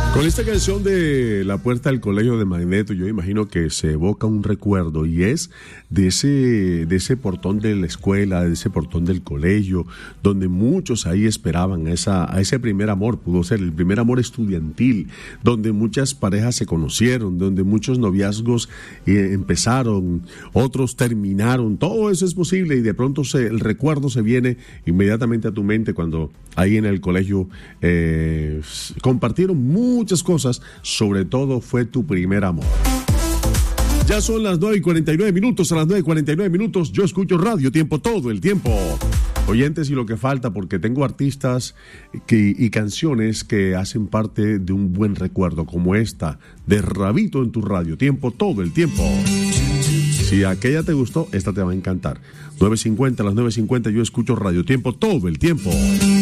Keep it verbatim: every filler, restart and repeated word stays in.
Con esta canción de La Puerta del Colegio de Magneto, yo imagino que se evoca un recuerdo, y es de ese, de ese portón de la escuela, de ese portón del colegio, donde muchos ahí esperaban a, esa, a ese primer amor, pudo ser el primer amor estudiantil, donde muchas parejas se conocieron, donde muchos noviazgos eh, empezaron, otros terminaron. Todo eso es posible, y de pronto se, el recuerdo se viene inmediatamente a tu mente cuando ahí en el colegio eh, compartieron mucho muchas cosas, sobre todo fue tu primer amor. Ya son las nueve y cuarenta y nueve minutos, a las nueve y cuarenta y nueve minutos yo escucho Radio Tiempo todo el tiempo. Oyentes y lo que falta, porque tengo artistas que, y canciones que hacen parte de un buen recuerdo, como esta de Rabito en tu Radio Tiempo todo el tiempo. Si aquella te gustó, esta te va a encantar. nueve cincuenta, a las nueve cincuenta yo escucho Radio Tiempo todo el tiempo.